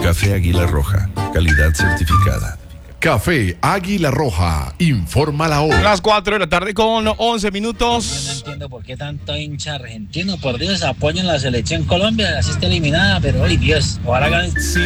Café Águila Roja, calidad certificada. Café Águila Roja, informa la hora. Las 4 de la tarde con 11 minutos. Yo no entiendo por qué tanto hincha argentino, por Dios, apoyen la selección Colombia, así está eliminada, pero hoy Dios, ojalá ganen.